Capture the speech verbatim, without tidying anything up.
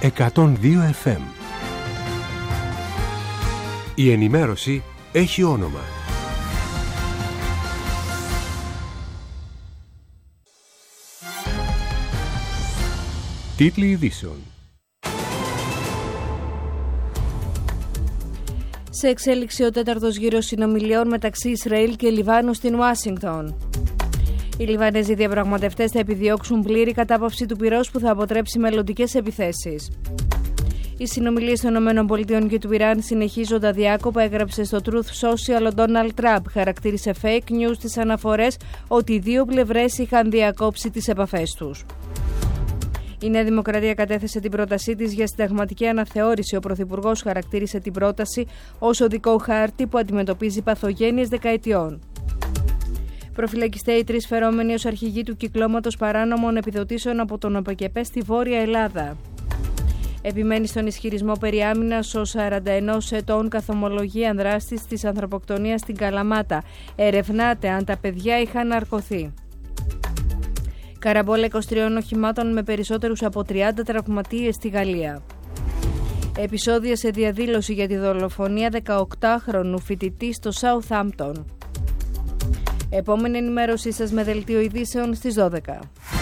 εκατόν δύο εφ εμ. Η ενημέρωση έχει όνομα. Τίτλοι ειδήσεων. Σε εξέλιξη ο τέταρτος γύρος συνομιλιών μεταξύ Ισραήλ και Λιβάνου στην Ουάσιγκτον. Οι Λιβανέζοι διαπραγματευτές θα επιδιώξουν πλήρη κατάπαυση του πυρός που θα αποτρέψει μελλοντικές επιθέσεις. Οι συνομιλίες των ΗΠΑ και του Ιράν συνεχίζονται αδιάκοπα, έγραψε στο Truth Social ο Ντόναλντ Τραμπ. Χαρακτήρισε fake news τις αναφορές ότι οι δύο πλευρές είχαν διακόψει τις επαφές τους. Η Νέα Δημοκρατία κατέθεσε την πρότασή της για συνταγματική αναθεώρηση. Ο Πρωθυπουργός χαρακτήρισε την πρόταση ως οδικό χάρτη που αντιμετωπίζει παθογένειες δεκαετιών. Προφυλακιστέ οι τρεις φερόμενοι ως αρχηγοί του κυκλώματος παράνομων επιδοτήσεων από τον ΟΠΕΚΕΠΕ στη Βόρεια Ελλάδα. Επιμένει στον ισχυρισμό περί άμυνας ο σαράντα ενός ετών καθομολογία δράστης της ανθρωποκτονίας στην Καλαμάτα. Ερευνάται αν τα παιδιά είχαν ναρκωθεί. Καραμπόλα είκοσι τριών οχημάτων με περισσότερους από τριάντα τραυματίες στη Γαλλία. Επεισόδια σε διαδήλωση για τη δολοφονία δεκαοκτάχρονου φοιτητή στο Southampton. Επόμενη ενημέρωσή σας με δελτίο ειδήσεων στις δώδεκα.